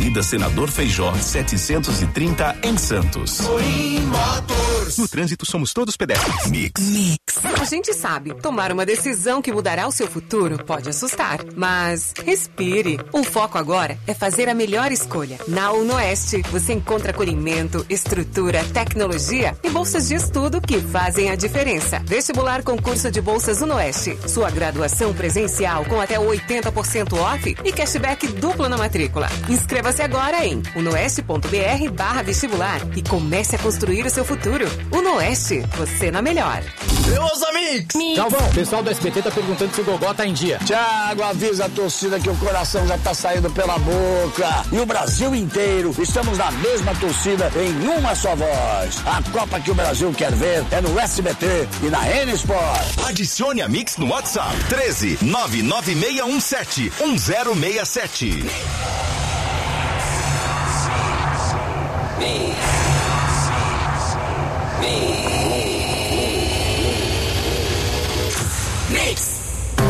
Avenida Senador Feijó, 730 em Santos. Oi Motors. No trânsito somos todos pedestres. Mix. A gente sabe, tomar uma decisão que mudará o seu futuro pode assustar, mas respire. O foco agora é fazer a melhor escolha. Na UnoOeste, você encontra acolhimento, estrutura, tecnologia e bolsas de estudo que fazem a diferença. Vestibular concurso de bolsas UnoOeste. Sua graduação presencial com até 80% off e cashback duplo na matrícula. Inscreva-se agora em unoeste.br/vestibular e comece a construir o seu futuro. UnoOeste, você na melhor. Meus amigos! Galvão, o pessoal do SBT tá perguntando se o Gogó tá em dia. Thiago, avisa a torcida que o coração já tá saindo pela boca. E o Brasil inteiro, estamos na mesma torcida em uma só voz. A Copa que o Brasil quer ver é no SBT e na N Sport. Adicione a Mix no WhatsApp 13 99617 1067. Mix.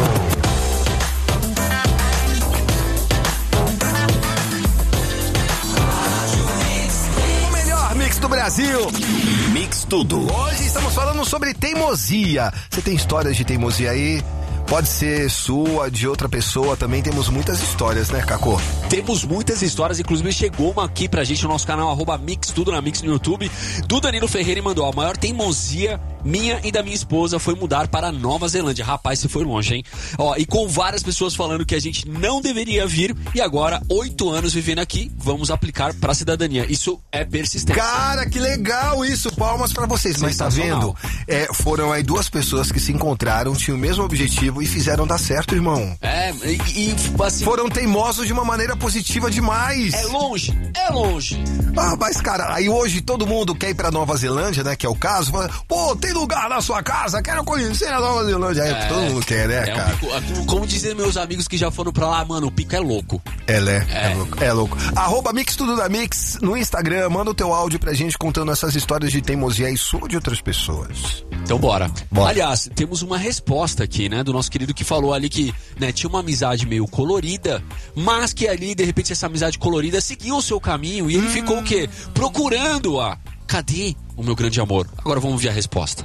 O melhor mix do Brasil. Mix tudo. Hoje estamos falando sobre teimosia. Você tem histórias de teimosia aí? Pode ser sua, de outra pessoa, também temos muitas histórias, né, Cacô? Temos muitas histórias, inclusive chegou uma aqui pra gente no nosso canal, @Mix Tudo na Mix no YouTube, do Danilo Ferreira, e mandou: a maior teimosia minha e da minha esposa foi mudar para Nova Zelândia. Rapaz, você foi longe, hein? Ó, e com várias pessoas falando que a gente não deveria vir, e agora, 8 anos vivendo aqui, vamos aplicar pra cidadania. Isso é persistência. Cara, que legal isso, palmas pra vocês. Mas tá vendo? Foram aí 2 pessoas que se encontraram, tinham o mesmo objetivo e fizeram dar certo, irmão. Assim, foram teimosos de uma maneira positiva demais. É longe. Ah, mas cara, aí hoje todo mundo quer ir pra Nova Zelândia, né, que é o caso, fala, pô, tem lugar na sua casa, quero conhecer a Nova Zelândia. Todo mundo quer, né, cara? Como dizem meus amigos que já foram pra lá, mano, o pico é louco. É louco. @Mix Tudo da Mix no Instagram, manda o teu áudio pra gente contando essas histórias de teimosia e sua de outras pessoas. Então bora. Aliás, temos uma resposta aqui, né, do nosso querido que falou ali que, né, tinha uma amizade meio colorida, mas que ali, de repente, essa amizade colorida seguiu o seu caminho e ele ficou o quê? Procurando-a. Cadê o meu grande amor? Agora vamos ver a resposta.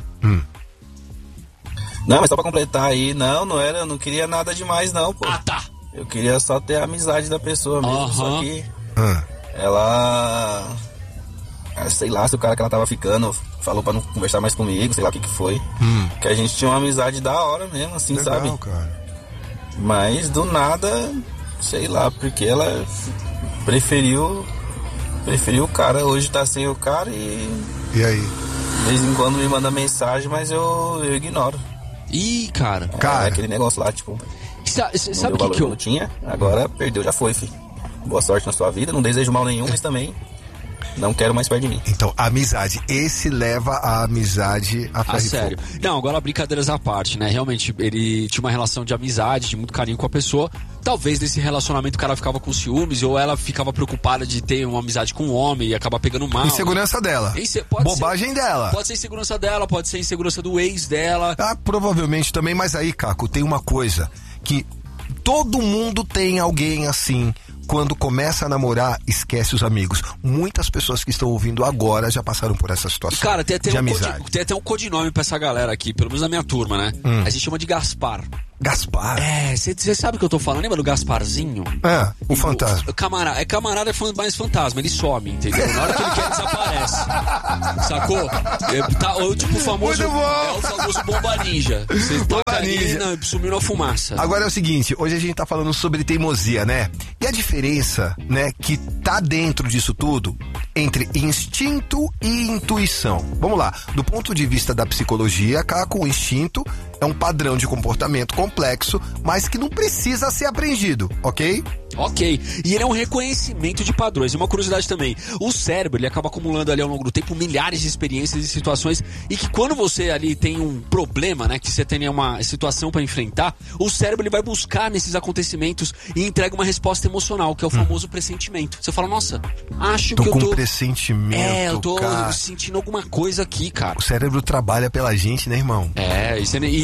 Não, mas só pra completar aí, não era, eu não queria nada demais não, pô. Ah, tá. Eu queria só ter a amizade da pessoa mesmo, só que ela... sei lá, se o cara que ela tava ficando falou pra não conversar mais comigo, sei lá o que foi. Que a gente tinha uma amizade da hora mesmo, assim, legal, sabe? Cara. Mas do nada, sei lá, porque ela preferiu o cara, hoje tá sem o cara e aí? De vez em quando me manda mensagem, mas eu ignoro. Ih, cara. É aquele negócio lá, tipo, sabe o que eu não tinha, agora perdeu, já foi, filho. Boa sorte na sua vida, não desejo mal nenhum, mas também não quero mais perto de mim. Então, amizade. Esse leva a amizade a sério. Não, agora brincadeiras à parte, né? Realmente, ele tinha uma relação de amizade, de muito carinho com a pessoa. Talvez nesse relacionamento o cara ficava com ciúmes ou ela ficava preocupada de ter uma amizade com um homem e acabar pegando mal. Insegurança dela. Bobagem dela. Pode ser insegurança dela, pode ser insegurança do ex dela. Ah, provavelmente também, mas aí, Caco, tem uma coisa que todo mundo tem alguém assim. Quando começa a namorar, esquece os amigos. Muitas pessoas que estão ouvindo agora já passaram por essa situação. Cara, tem até de amizade. Tem até um codinome pra essa galera aqui, pelo menos na minha turma, né? A gente chama de Gaspar. Gaspar? Você sabe o que eu tô falando? Lembra do Gasparzinho? O fantasma. Camarada é mais fantasma, ele some, entendeu? Na hora que ele quer, desaparece. Sacou? Tipo o famoso. O famoso bomba ninja. Você toca ali, sumiu na fumaça. Agora é o seguinte, hoje a gente tá falando sobre teimosia, né? E a diferença, né, que tá dentro disso tudo entre instinto e intuição. Vamos lá, do ponto de vista da psicologia, Caco, o instinto é um padrão de comportamento complexo, mas que não precisa ser aprendido, ok? Ok, e ele é um reconhecimento de padrões. E uma curiosidade também, o cérebro, ele acaba acumulando ali ao longo do tempo milhares de experiências e situações, e que quando você ali tem um problema, né, que você tem uma situação para enfrentar, o cérebro ele vai buscar nesses acontecimentos e entrega uma resposta emocional, que é o famoso pressentimento. Você fala, nossa, acho que eu tô... com pressentimento, eu tô sentindo alguma coisa aqui, cara. O cérebro trabalha pela gente, né, irmão? E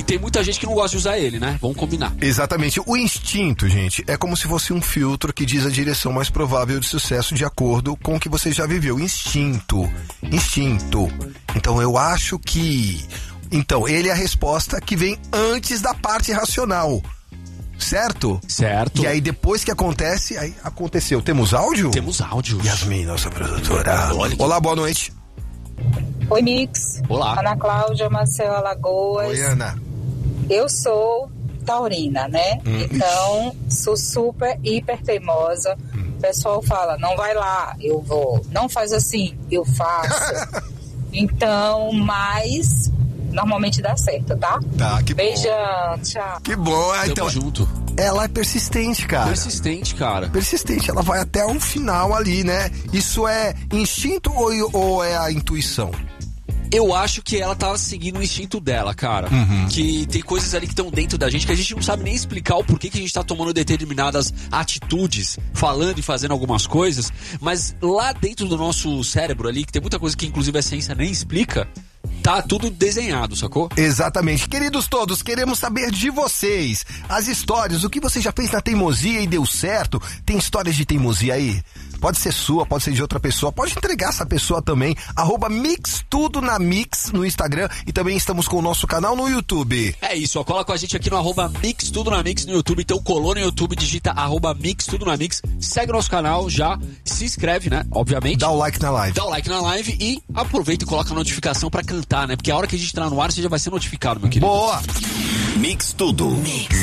tem muita gente que não gosta de usar ele, né? Vamos combinar. Exatamente. O instinto, gente, é como se fosse um filtro que diz a direção mais provável de sucesso de acordo com o que você já viveu. Instinto. Então eu acho que... Então, ele é a resposta que vem antes da parte racional. Certo? Certo. E aí depois que acontece, aí aconteceu. Temos áudio? Temos áudio. Yasmin, nossa produtora. Olá, boa noite. Oi, Mix. Olá. Ana Cláudia, Marcelo Alagoas. Oi, Ana. Eu sou taurina, né? Então, sou super, hiper teimosa. O pessoal fala, não vai lá, eu vou. Não faz assim, eu faço. Então, mas... normalmente dá certo, tá? Tá, que beijão, bom. Tchau. Que bom, então. Tamo junto. Ela é persistente, cara. Persistente, ela vai até o final ali, né? Isso é instinto ou é a intuição? Eu acho que ela tava seguindo o instinto dela, cara. Que tem coisas ali que estão dentro da gente que a gente não sabe nem explicar o porquê que a gente tá tomando determinadas atitudes, falando e fazendo algumas coisas, mas lá dentro do nosso cérebro ali, que tem muita coisa que inclusive a ciência nem explica, tá tudo desenhado, sacou? Exatamente. Queridos todos, queremos saber de vocês. As histórias, o que você já fez na teimosia e deu certo? Tem histórias de teimosia aí? Pode ser sua, pode ser de outra pessoa. Pode entregar essa pessoa também. @mixtudonamix no Instagram. E também estamos com o nosso canal no YouTube. É isso, ó, cola com a gente aqui no @mixtudonamix no YouTube. Então colou no YouTube, digita @mixtudonamix. Segue o nosso canal já, se inscreve, né? Obviamente. Dá o like na live. Dá o like na live e aproveita e coloca a notificação pra cantar, né? Porque a hora que a gente entrar no ar, você já vai ser notificado, meu querido. Boa! Mix Tudo.